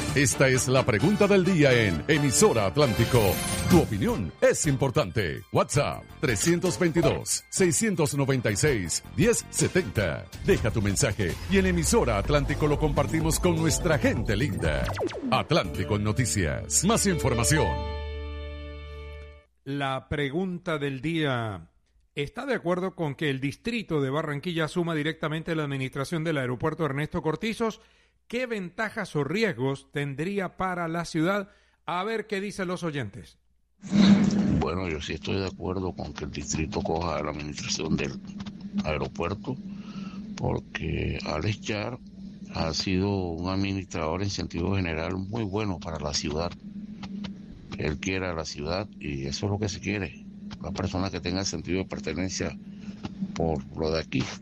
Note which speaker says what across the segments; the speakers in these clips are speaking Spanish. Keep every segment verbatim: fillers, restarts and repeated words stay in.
Speaker 1: Esta es la pregunta del día en Emisora Atlántico. Tu opinión es importante. WhatsApp trescientos veintidós, seiscientos noventa y seis, diez setenta. Deja tu mensaje y en Emisora Atlántico lo compartimos con nuestra gente linda. Atlántico en Noticias. Más información.
Speaker 2: La pregunta del día. ¿Está de acuerdo con que el distrito de Barranquilla asuma directamente la administración del aeropuerto Ernesto Cortizos? ¿Qué ventajas o riesgos tendría para la ciudad? A ver qué dicen los oyentes.
Speaker 3: Bueno, yo sí estoy de acuerdo con que el distrito coja la administración del aeropuerto, porque Alex Char ha sido un administrador en sentido general muy bueno para la ciudad. Él quiere a la ciudad y eso es lo que se quiere. La persona que tenga sentido de pertenencia por lo de aquí.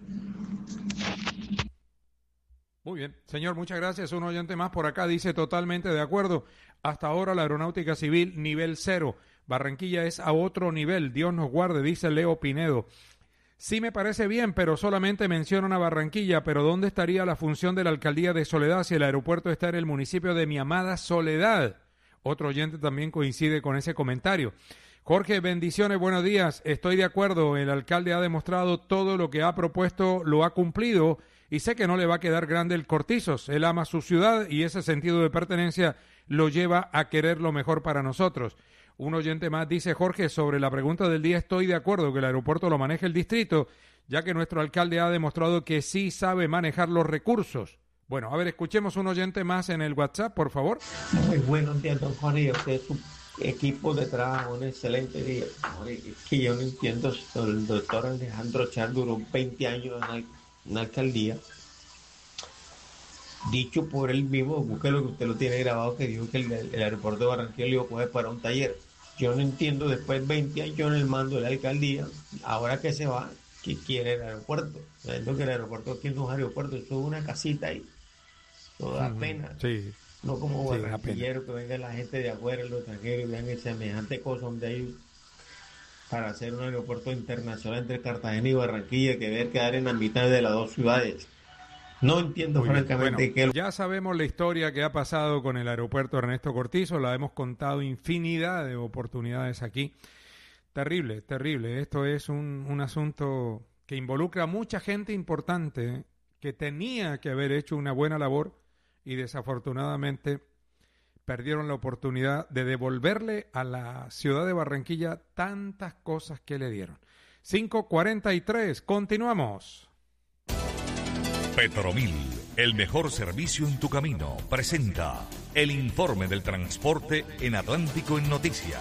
Speaker 2: Muy bien, señor, muchas gracias. Un oyente más por acá dice totalmente de acuerdo. Hasta ahora la aeronáutica civil nivel cero. Barranquilla es a otro nivel. Dios nos guarde, dice Leo Pinedo. Sí me parece bien, pero solamente mencionan a Barranquilla. Pero ¿dónde estaría la función de la alcaldía de Soledad si el aeropuerto está en el municipio de mi amada Soledad? Otro oyente también coincide con ese comentario. Jorge, bendiciones, buenos días. Estoy de acuerdo, el alcalde ha demostrado todo lo que ha propuesto, lo ha cumplido y sé que no le va a quedar grande el Cortizos. Él ama su ciudad y ese sentido de pertenencia lo lleva a querer lo mejor para nosotros. Un oyente más dice, Jorge, sobre la pregunta del día estoy de acuerdo que el aeropuerto lo maneje el distrito, ya que nuestro alcalde ha demostrado que sí sabe manejar los recursos. Bueno, a ver, escuchemos un oyente más en el WhatsApp, por favor.
Speaker 4: Muy buenos días, don Juan, y usted su equipo de trabajo, un excelente día. Que yo no entiendo, el doctor Alejandro Char duró veinte años en la, en la alcaldía. Dicho por él mismo, busque lo que usted lo tiene grabado, que dijo que el, el aeropuerto de Barranquilla lo iba a coger para un taller. Yo no entiendo, después de veinte años en el mando de la alcaldía, ahora que se va, ¿qué quiere el aeropuerto? Sabiendo que el aeropuerto aquí no es un aeropuerto, eso es una casita ahí. Todo da mm, pena.
Speaker 2: Sí.
Speaker 4: No como sí, barranquillero, que venga la gente de afuera, los extranjeros, y vean el semejante cosa donde hay para hacer un aeropuerto internacional entre Cartagena y Barranquilla, que ver quedar en la mitad de las dos ciudades. No entiendo
Speaker 2: Muy
Speaker 4: francamente
Speaker 2: bueno,
Speaker 4: qué...
Speaker 2: Ya sabemos la historia que ha pasado con el aeropuerto Ernesto Cortizo, la hemos contado infinidad de oportunidades aquí. Terrible, terrible. Esto es un, un asunto que involucra a mucha gente importante que tenía que haber hecho una buena labor y desafortunadamente perdieron la oportunidad de devolverle a la ciudad de Barranquilla tantas cosas que le dieron. cinco cuarenta y tres, continuamos.
Speaker 5: Petromil, el mejor servicio en tu camino, presenta el informe del transporte en Atlántico en Noticias.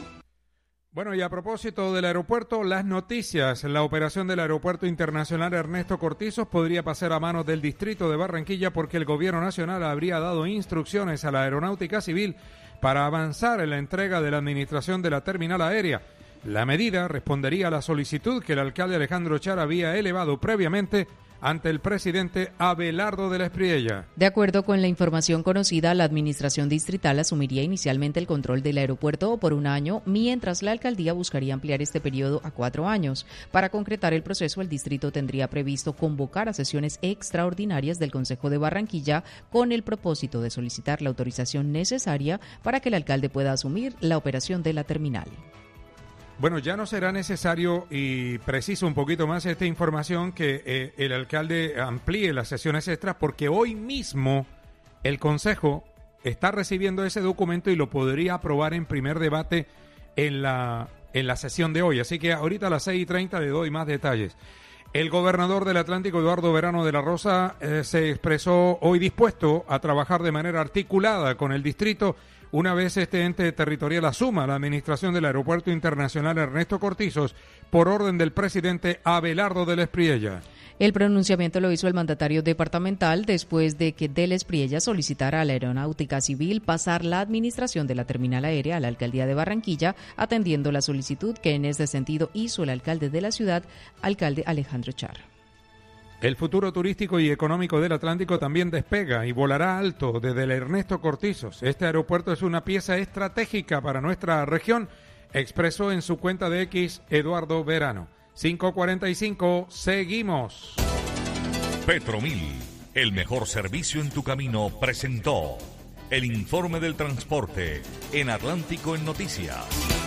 Speaker 2: Bueno, y a propósito del aeropuerto, las noticias. La operación del Aeropuerto Internacional Ernesto Cortizos podría pasar a manos del distrito de Barranquilla porque el gobierno nacional habría dado instrucciones a la aeronáutica civil para avanzar en la entrega de la administración de la terminal aérea. La medida respondería a la solicitud que el alcalde Alejandro Char había elevado previamente ante el presidente Abelardo de la Espriella.
Speaker 6: De acuerdo con la información conocida, la administración distrital asumiría inicialmente el control del aeropuerto por un año, mientras la alcaldía buscaría ampliar este periodo a cuatro años. Para concretar el proceso, el distrito tendría previsto convocar a sesiones extraordinarias del Consejo de Barranquilla con el propósito de solicitar la autorización necesaria para que el alcalde pueda asumir la operación de la terminal.
Speaker 2: Bueno, ya no será necesario, y preciso un poquito más esta información, que eh, el alcalde amplíe las sesiones extras, porque hoy mismo el Consejo está recibiendo ese documento y lo podría aprobar en primer debate en la, en la sesión de hoy. Así que ahorita a las seis y treinta le doy más detalles. El gobernador del Atlántico, Eduardo Verano de la Rosa, eh, se expresó hoy dispuesto a trabajar de manera articulada con el distrito una vez este ente territorial asuma la administración del Aeropuerto Internacional Ernesto Cortizos por orden del presidente Abelardo de la Espriella.
Speaker 6: El pronunciamiento lo hizo el mandatario departamental después de que de la Espriella solicitara a la Aeronáutica Civil pasar la administración de la terminal aérea a la alcaldía de Barranquilla, atendiendo la solicitud que en este sentido hizo el alcalde de la ciudad, alcalde Alejandro Char.
Speaker 2: El futuro turístico y económico del Atlántico también despega y volará alto desde el Ernesto Cortizos. Este aeropuerto es una pieza estratégica para nuestra región, expresó en su cuenta de X Eduardo Verano. cinco cuarenta y cinco, seguimos.
Speaker 5: Petromil, el mejor servicio en tu camino, presentó El informe del transporte en Atlántico en Noticias.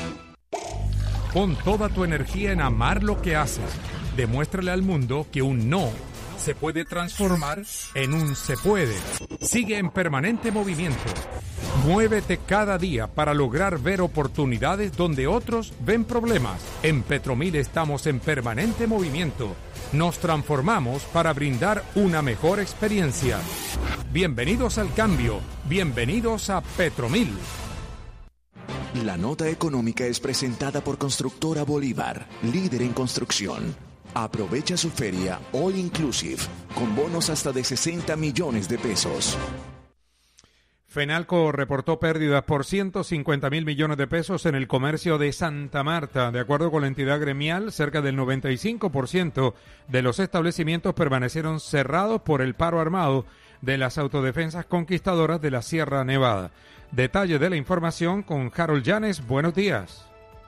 Speaker 2: Pon toda tu energía en amar lo que haces. Demuéstrale al mundo que un no se puede transformar en un se puede. Sigue en permanente movimiento. Muévete cada día para lograr ver oportunidades donde otros ven problemas. En Petromil estamos en permanente movimiento. Nos transformamos para brindar una mejor experiencia. Bienvenidos al cambio. Bienvenidos a Petromil.
Speaker 7: La nota económica es presentada por Constructora Bolívar, líder en construcción. Aprovecha su feria All Inclusive, con bonos hasta de sesenta millones de pesos.
Speaker 2: Fenalco reportó pérdidas por ciento cincuenta mil millones de pesos en el comercio de Santa Marta. De acuerdo con la entidad gremial, cerca del noventa y cinco por ciento de los establecimientos permanecieron cerrados por el paro armado de las autodefensas conquistadoras de la Sierra Nevada. Detalle de la información con Harold Llanes. Buenos días.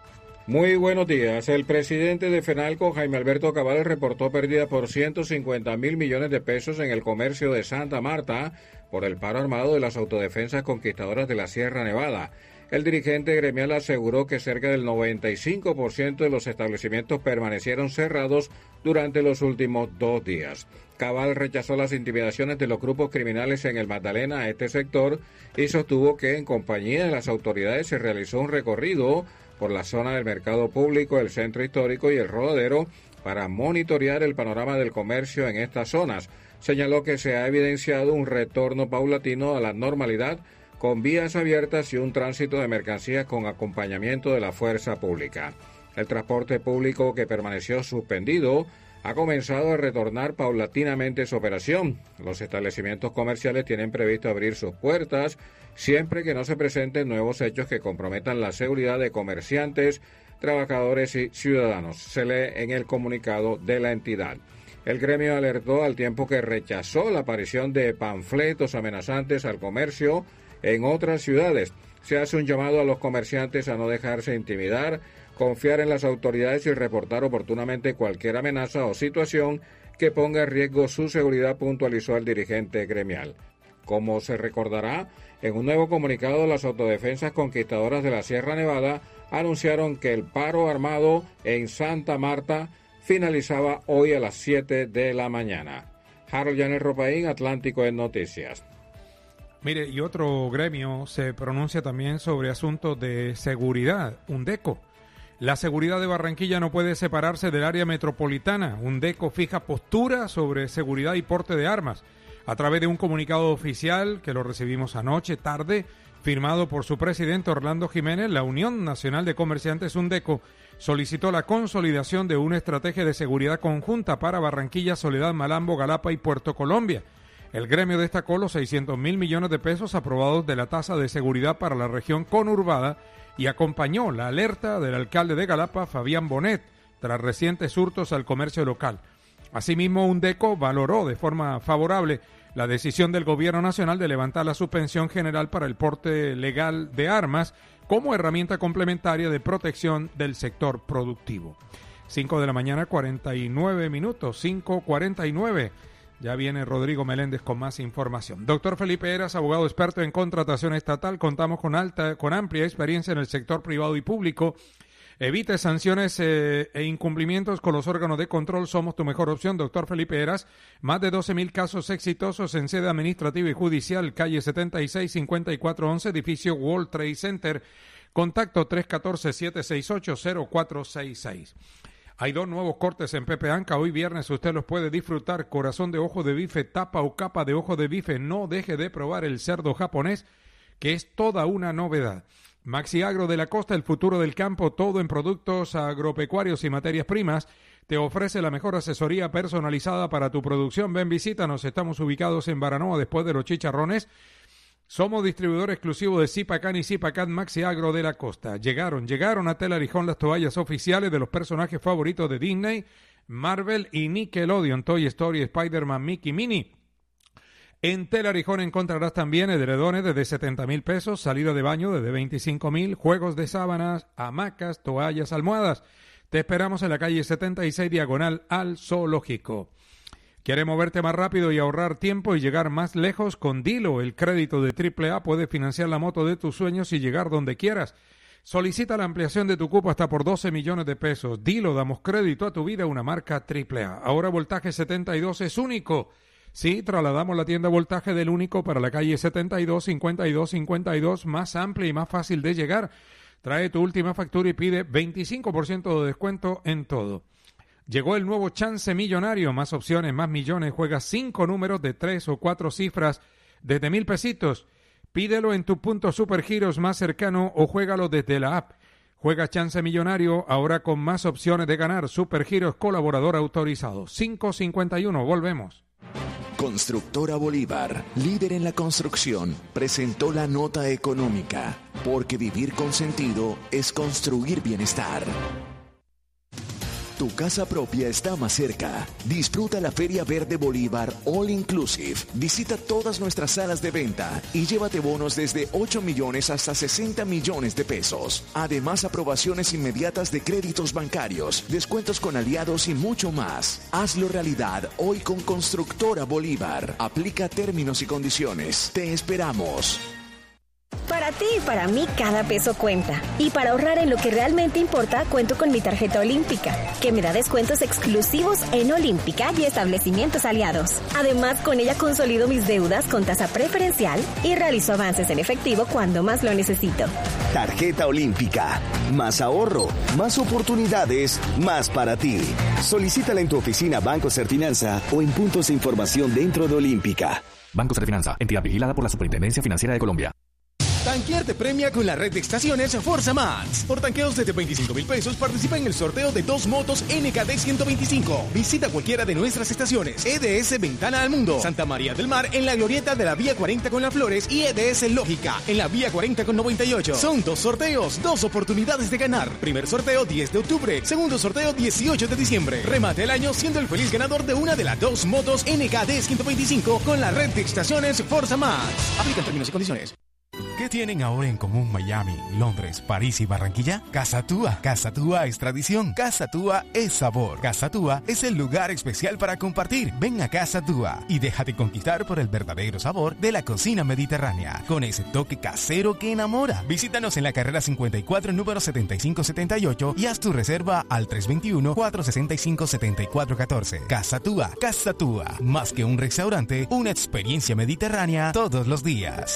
Speaker 8: Muy buenos días. El presidente de Fenalco, Jaime Alberto Cabal, reportó pérdida por ciento cincuenta mil millones de pesos en el comercio de Santa Marta por el paro armado de las autodefensas conquistadoras de la Sierra Nevada. El dirigente gremial aseguró que cerca del noventa y cinco por ciento de los establecimientos permanecieron cerrados durante los últimos dos días. Cabal rechazó las intimidaciones de los grupos criminales en el Magdalena a este sector y sostuvo que en compañía de las autoridades se realizó un recorrido por la zona del mercado público, el centro histórico y el rodadero para monitorear el panorama del comercio en estas zonas. Señaló que se ha evidenciado un retorno paulatino a la normalidad con vías abiertas y un tránsito de mercancías con acompañamiento de la fuerza pública. El transporte público, que permaneció suspendido, ha comenzado a retornar paulatinamente su operación. Los establecimientos comerciales tienen previsto abrir sus puertas siempre que no se presenten nuevos hechos que comprometan la seguridad de comerciantes, trabajadores y ciudadanos. Se lee en el comunicado de la entidad. El gremio alertó al tiempo que rechazó la aparición de panfletos amenazantes al comercio en otras ciudades. Se hace un llamado a los comerciantes a no dejarse intimidar, confiar en las autoridades y reportar oportunamente cualquier amenaza o situación que ponga en riesgo su seguridad, puntualizó el dirigente gremial. Como se recordará, en un nuevo comunicado, las autodefensas conquistadoras de la Sierra Nevada anunciaron que el paro armado en Santa Marta finalizaba hoy a las siete de la mañana. Harold Llanes Ropaín, Atlántico en Noticias.
Speaker 2: Mire, y otro gremio se pronuncia también sobre asuntos de seguridad, UNDECO. La seguridad de Barranquilla no puede separarse del área metropolitana. UNDECO fija postura sobre seguridad y porte de armas. A través de un comunicado oficial que lo recibimos anoche tarde, firmado por su presidente Orlando Jiménez, la Unión Nacional de Comerciantes UNDECO solicitó la consolidación de una estrategia de seguridad conjunta para Barranquilla, Soledad, Malambo, Galapa y Puerto Colombia. El gremio destacó los seiscientos mil millones de pesos aprobados de la tasa de seguridad para la región conurbada y acompañó la alerta del alcalde de Galapa, Fabián Bonet, tras recientes hurtos al comercio local. Asimismo, UNDECO valoró de forma favorable la decisión del Gobierno Nacional de levantar la suspensión general para el porte legal de armas como herramienta complementaria de protección del sector productivo. cinco de la mañana, cuarenta y nueve minutos, cinco cuarenta y nueve. Ya viene Rodrigo Meléndez con más información. Doctor Felipe Heras, abogado experto en contratación estatal. Contamos con alta, con amplia experiencia en el sector privado y público. Evite sanciones eh, e incumplimientos con los órganos de control. Somos tu mejor opción, doctor Felipe Heras. Más de doce mil casos exitosos en sede administrativa y judicial. Calle setenta y seis, cincuenta y cuatro once, edificio World Trade Center. Contacto tres uno cuatro, siete seis ocho, cero cuatro seis seis. Hay dos nuevos cortes en Pepe Anca. Hoy viernes usted los puede disfrutar. Corazón de ojo de bife, tapa o capa de ojo de bife. No deje de probar el cerdo japonés, que es toda una novedad. Maxi Agro de la Costa, el futuro del campo, todo en productos agropecuarios y materias primas. Te ofrece la mejor asesoría personalizada para tu producción. Ven, visítanos. Estamos ubicados en Baranoa, después de los Chicharrones. Somos distribuidor exclusivo de Zipacan y Zipacan Maxi Agro de la Costa. Llegaron, llegaron a Telarijón las toallas oficiales de los personajes favoritos de Disney, Marvel y Nickelodeon, Toy Story, Spider-Man, Mickey, Minnie. En Telarijón encontrarás también edredones desde setenta mil pesos, salida de baño desde veinticinco mil, juegos de sábanas, hamacas, toallas, almohadas. Te esperamos en la calle setenta y seis, diagonal al Zoológico. ¿Quieres moverte más rápido y ahorrar tiempo y llegar más lejos? Con Dilo, el crédito de triple A, puedes financiar la moto de tus sueños y llegar donde quieras. Solicita la ampliación de tu cupo hasta por doce millones de pesos. Dilo, damos crédito a tu vida, una marca triple A. Ahora Voltaje setenta y dos es único. Sí, trasladamos la tienda Voltaje del único para la calle setenta y dos, cincuenta y dos, cincuenta y dos, más amplia y más fácil de llegar. Trae tu última factura y pide veinticinco por ciento de descuento en todo. Llegó el nuevo Chance Millonario, más opciones, más millones. Juega cinco números de tres o cuatro cifras desde mil pesitos. Pídelo en tu punto Supergiros más cercano o juégalo desde la app. Juega Chance Millonario ahora con más opciones de ganar. Supergiros, colaborador autorizado. cinco cincuenta y uno, volvemos.
Speaker 7: Constructora Bolívar, líder en la construcción, presentó la nota económica, porque vivir con sentido es construir bienestar. Tu casa propia está más cerca. Disfruta la Feria Verde Bolívar All Inclusive. Visita todas nuestras salas de venta y llévate bonos desde ocho millones hasta sesenta millones de pesos. Además, aprobaciones inmediatas de créditos bancarios, descuentos con aliados y mucho más. Hazlo realidad hoy con Constructora Bolívar. Aplica términos y condiciones. Te esperamos.
Speaker 9: Para ti y para mí cada peso cuenta. Y para ahorrar en lo que realmente importa, cuento con mi tarjeta Olímpica, que me da descuentos exclusivos en Olímpica y establecimientos aliados. Además, con ella consolido mis deudas con tasa preferencial y realizo avances en efectivo cuando más lo necesito.
Speaker 10: Tarjeta Olímpica. Más ahorro, más oportunidades, más para ti. Solicítala en tu oficina Banco Serfinanza o en puntos de información dentro de Olímpica.
Speaker 11: Banco Serfinanza, entidad vigilada por la Superintendencia Financiera de Colombia.
Speaker 12: Tanquear te premia con la red de estaciones Forza Max. Por tanqueos desde veinticinco mil pesos participa en el sorteo de dos motos N K D ciento veinticinco. Visita cualquiera de nuestras estaciones. E D S Ventana al Mundo, Santa María del Mar en la glorieta de la Vía cuarenta con Las Flores y E D S Lógica en la Vía cuarenta con noventa y ocho. Son dos sorteos, dos oportunidades de ganar. Primer sorteo diez de octubre, segundo sorteo dieciocho de diciembre. Remate el año siendo el feliz ganador de una de las dos motos N K D ciento veinticinco con la red de estaciones Forza Max. Aplican términos y condiciones.
Speaker 13: ¿Qué tienen ahora en común Miami, Londres, París y Barranquilla? Casa Túa. Casa Túa es tradición. Casa Túa es sabor. Casa Túa es el lugar especial para compartir. Ven a Casa Túa y déjate conquistar por el verdadero sabor de la cocina mediterránea, con ese toque casero que enamora. Visítanos en la carrera cincuenta y cuatro, número setenta y cinco setenta y ocho y haz tu reserva al tres dos uno, cuatro seis cinco, siete cuatro uno cuatro. Casa Túa. Casa Túa. Más que un restaurante, una experiencia mediterránea todos los días.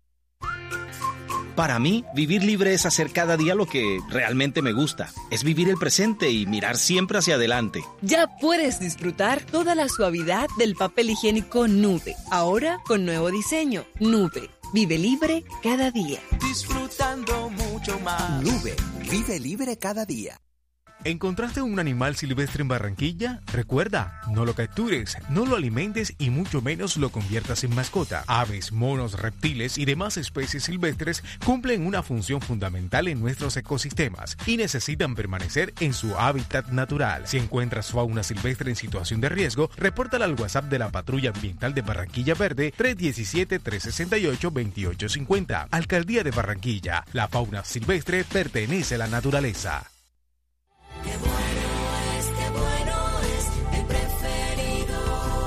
Speaker 14: Para mí, vivir libre es hacer cada día lo que realmente me gusta. Es vivir el presente y mirar siempre hacia adelante.
Speaker 15: Ya puedes disfrutar toda la suavidad del papel higiénico Nube. Ahora con nuevo diseño. Nube. Vive libre cada día.
Speaker 16: Disfrutando mucho más.
Speaker 17: Nube. Vive libre cada día.
Speaker 13: ¿Encontraste un animal silvestre en Barranquilla? Recuerda, no lo captures, no lo alimentes y mucho menos lo conviertas en mascota. Aves, monos, reptiles y demás especies silvestres cumplen una función fundamental en nuestros ecosistemas y necesitan permanecer en su hábitat natural. Si encuentras fauna silvestre en situación de riesgo, repórtala al WhatsApp de la Patrulla Ambiental de Barranquilla Verde tres uno siete, tres seis ocho, dos ocho cinco cero. Alcaldía de Barranquilla. La fauna silvestre pertenece a la naturaleza.
Speaker 16: Qué bueno es, qué bueno es, el preferido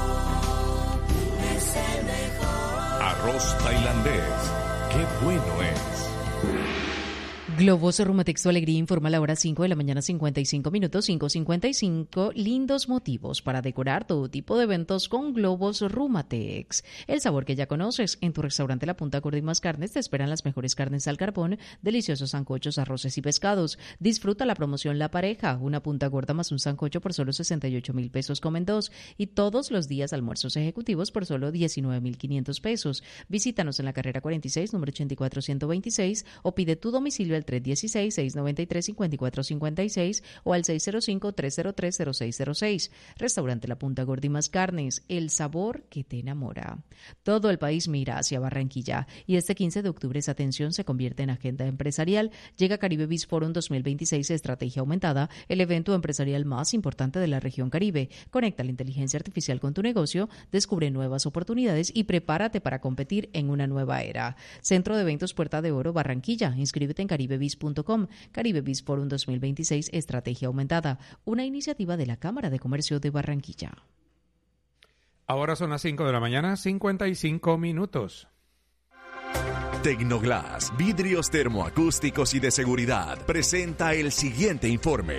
Speaker 16: es el mejor.
Speaker 5: Arroz tailandés, qué bueno es.
Speaker 6: Globos Rumatex, tu alegría, informa a la hora cinco de la mañana, cincuenta y cinco minutos, cinco cincuenta y cinco. Lindos motivos para decorar todo tipo de eventos con Globos Rumatex. El sabor que ya conoces. En tu restaurante La Punta Gorda y Más Carnes te esperan las mejores carnes al carbón, deliciosos sancochos, arroces y pescados. Disfruta la promoción La Pareja, una punta gorda más un sancocho por solo sesenta y ocho mil pesos, comen dos. Y todos los días almuerzos ejecutivos por solo diecinueve mil quinientos pesos. Visítanos en la carrera cuarenta y seis, número ochenta y cuatro, ciento veintiséis, o pide tu domicilio al tres uno seis, seis nueve tres, cinco cuatro cinco seis o al seis cero cinco, tres cero tres, cero seis cero seis. Restaurante La Punta Gorda y Más Carnes, el sabor que te enamora. Todo el país mira hacia Barranquilla y este quince de octubre esa atención se convierte en agenda empresarial. Llega Caribe Biz Forum dos mil veintiséis, Estrategia Aumentada, el evento empresarial más importante de la región Caribe. Conecta la inteligencia artificial con tu negocio, descubre nuevas oportunidades y prepárate para competir en una nueva era. Centro de Eventos Puerta de Oro, Barranquilla. Inscríbete en caribebiz punto com. Caribe Biz Forum dos mil veintiséis, Estrategia Aumentada, una iniciativa de la Cámara de Comercio de Barranquilla.
Speaker 2: Ahora son las cinco de la mañana, cincuenta y cinco minutos.
Speaker 7: Tecnoglass, vidrios termoacústicos y de seguridad, presenta el siguiente informe.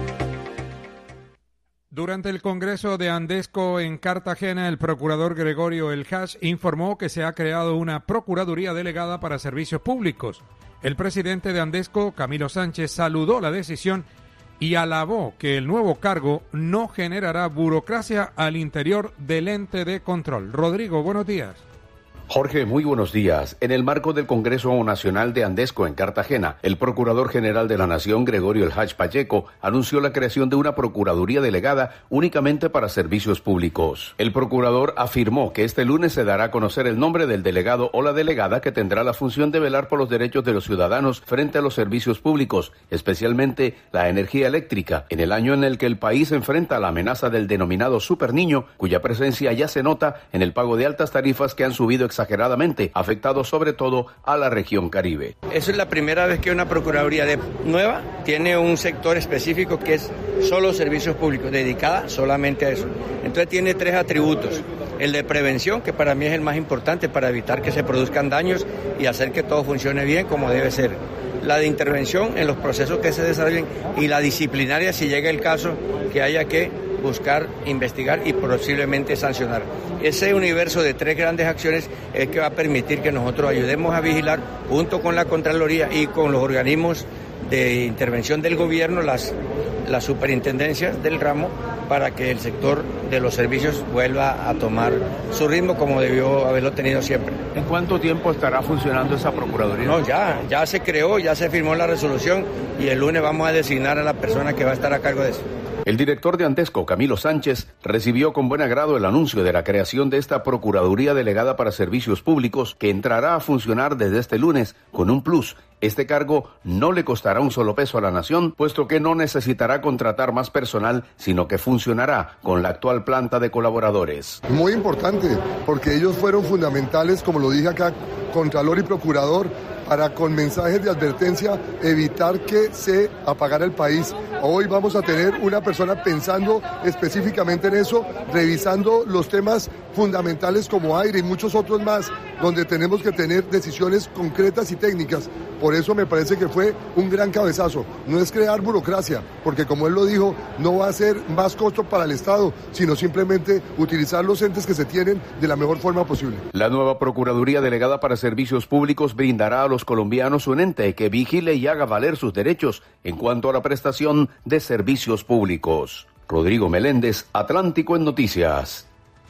Speaker 2: Durante el Congreso de Andesco en Cartagena, el procurador Gregorio El Hach informó que se ha creado una Procuraduría Delegada para Servicios Públicos. El presidente de Andesco, Camilo Sánchez, saludó la decisión y alabó que el nuevo cargo no generará burocracia al interior del ente de control. Rodrigo, buenos días.
Speaker 18: Jorge, muy buenos días. En el marco del Congreso Nacional de Andesco en Cartagena, el Procurador General de la Nación, Gregorio El Hach Pacheco, anunció la creación de una Procuraduría Delegada únicamente para servicios públicos. El Procurador afirmó que este lunes se dará a conocer el nombre del delegado o la delegada que tendrá la función de velar por los derechos de los ciudadanos frente a los servicios públicos, especialmente la energía eléctrica, en el año en el que el país enfrenta la amenaza del denominado superniño, cuya presencia ya se nota en el pago de altas tarifas que han subido exageradamente, afectado sobre todo a la región Caribe.
Speaker 19: Eso es la primera vez que una Procuraduría de nueva tiene un sector específico que es solo servicios públicos, dedicada solamente a eso. Entonces tiene tres atributos. El de prevención, que para mí es el más importante para evitar que se produzcan daños y hacer que todo funcione bien como debe ser. La de intervención en los procesos que se desarrollen y la disciplinaria si llega el caso que haya que buscar, investigar y posiblemente sancionar. Ese universo de tres grandes acciones es que va a permitir que nosotros ayudemos a vigilar junto con la Contraloría y con los organismos de intervención del gobierno, las, las superintendencias del ramo, para que el sector de los servicios vuelva a tomar su ritmo como debió haberlo tenido siempre.
Speaker 18: ¿En cuánto tiempo estará funcionando esa Procuraduría?
Speaker 19: No, ya, ya se creó, ya se firmó la resolución y el lunes vamos a designar a la persona que va a estar a cargo de eso.
Speaker 18: El director de Andesco, Camilo Sánchez, recibió con buen agrado el anuncio de la creación de esta Procuraduría Delegada para Servicios Públicos, que entrará a funcionar desde este lunes con un plus. Este cargo no le costará un solo peso a la nación, puesto que no necesitará contratar más personal, sino que funcionará con la actual planta de colaboradores.
Speaker 20: Muy importante, porque ellos fueron fundamentales, como lo dije acá, Contralor y Procurador, para con mensajes de advertencia evitar que se apagara el país. Hoy vamos a tener una persona pensando específicamente en eso, revisando los temas fundamentales como aire y muchos otros más, donde tenemos que tener decisiones concretas y técnicas. Por eso me parece que fue un gran cabezazo. No es crear burocracia, porque como él lo dijo, no va a ser más costo para el Estado, sino simplemente utilizar los entes que se tienen de la mejor forma posible.
Speaker 18: La nueva Procuraduría Delegada para Servicios Públicos brindará a los colombianos un ente que vigile y haga valer sus derechos en cuanto a la prestación de servicios públicos. Rodrigo Meléndez, Atlántico en Noticias.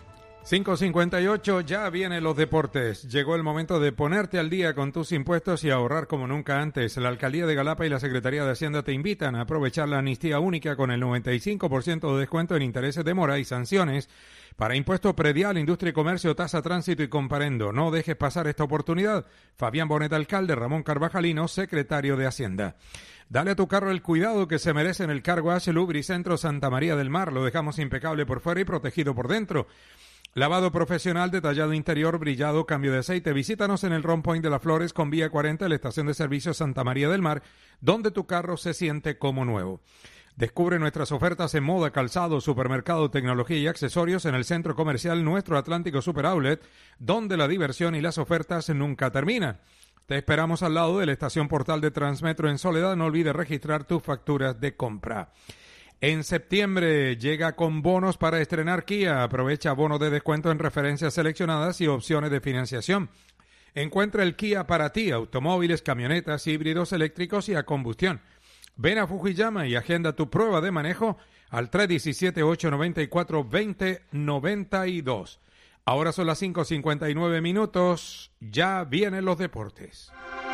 Speaker 2: cinco cincuenta y ocho, ya vienen los deportes. Llegó el momento de ponerte al día con tus impuestos y ahorrar como nunca antes. La Alcaldía de Galapa y la Secretaría de Hacienda te invitan a aprovechar la amnistía única con el noventa y cinco por ciento de descuento en intereses de mora y sanciones para impuesto predial, industria y comercio, tasa, tránsito y comparendo. No dejes pasar esta oportunidad. Fabián Bonet, alcalde, Ramón Carvajalino, secretario de Hacienda. Dale a tu carro el cuidado que se merece en el Car Wash Lubricentro Santa María del Mar. Lo dejamos impecable por fuera y protegido por dentro. Lavado profesional, detallado interior, brillado, cambio de aceite. Visítanos en el Ron Point de las Flores con vía cuarenta, la estación de servicio Santa María del Mar, donde tu carro se siente como nuevo. Descubre nuestras ofertas en moda, calzado, supermercado, tecnología y accesorios en el centro comercial Nuestro Atlántico Super Outlet, donde la diversión y las ofertas nunca terminan. Te esperamos al lado de la estación Portal de Transmetro en Soledad. No olvides registrar tus facturas de compra. En septiembre llega con bonos para estrenar Kia. Aprovecha bonos de descuento en referencias seleccionadas y opciones de financiación. Encuentra el Kia para ti, automóviles, camionetas, híbridos, eléctricos y a combustión. Ven a Fujiyama y agenda tu prueba de manejo al tres uno siete, ocho nueve cuatro, dos cero nueve dos. Ahora son las cinco cincuenta y nueve minutos. Ya vienen los deportes.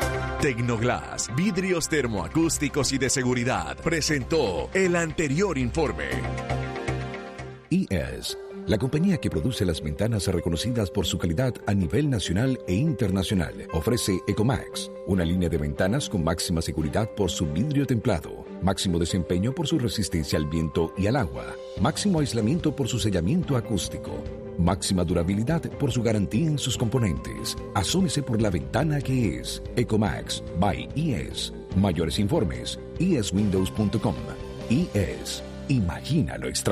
Speaker 7: Tecnoglass, vidrios termoacústicos y de seguridad, presentó el anterior informe.
Speaker 21: I E S, la compañía que produce las ventanas reconocidas por su calidad a nivel nacional e internacional, ofrece Ecomax, una línea de ventanas con máxima seguridad por su vidrio templado, máximo desempeño por su resistencia al viento y al agua, máximo aislamiento por su sellamiento acústico, máxima durabilidad por su garantía en sus componentes. Asómese por la ventana que es Ecomax by I E S. Mayores informes, i e s windows punto com. I E S, imagina lo extraordinario.